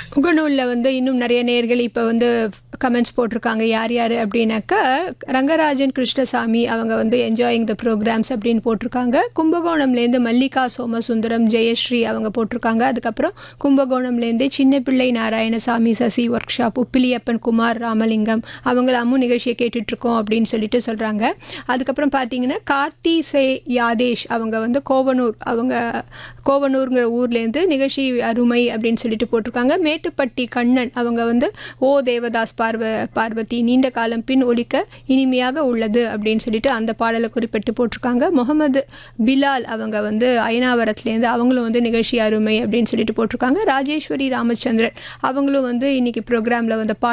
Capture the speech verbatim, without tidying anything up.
முகநூலில் வந்து இன்னும் நிறைய நேயர்கள் இப்போ வந்து கமெண்ட்ஸ் போட்டிருக்காங்க. யார் யார் அப்படின்னாக்கா, ரங்கராஜன் கிருஷ்ணசாமி அவங்க வந்து என்ஜாயிங் த ப்ரோக்ராம்ஸ் அப்படின்னு போட்டிருக்காங்க. கும்பகோணம்லேருந்து மல்லிகா சோமசுந்தரம் ஜெயஸ்ரீ அவங்க போட்டிருக்காங்க. அதுக்கப்புறம் கும்பகோணம்லேருந்து சின்ன பிள்ளை நாராயணசாமி சசி ஒர்க் ஷாப் உப்பிலியப்பன் குமார் ராமலிங்கம் அவங்கள அம்மு நிகழ்ச்சியை கேட்டுட்ருக்கோம் அப்படின்னு சொல்லிட்டு சொல்கிறாங்க. அதுக்கப்புறம் பார்த்தீங்கன்னா கார்த்திசே யாதேஷ் அவங்க வந்து கோவனூர் அவங்க கோவனூருங்கிற ஊர்லேருந்து நிகழ்ச்சி அருமை அப்படின்னு சொல்லிட்டு போட்டிருக்காங்க. மேட்டுப்பட்டி கண்ணன் அவங்க வந்து ஓ தேவதாஸ் பார்வ பார்வதி நீண்ட காலம் பின் ஒலிக்க இனிமையாக உள்ளது அப்படின்னு சொல்லிட்டு அந்த பாடலை குறிப்பிட்டு போட்டிருக்காங்க. முகமது பிலால் அவங்க வந்து அயனாவரத்துலேருந்து அவங்களும் வந்து நிகழ்ச்சி அருமை அப்படின்னு சொல்லிட்டு போட்டிருக்காங்க. ராஜேஸ்வரி ராமச்சந்திரன் அவங்களும் வந்து இன்னைக்கு ப்ரோக்ராமில் வந்து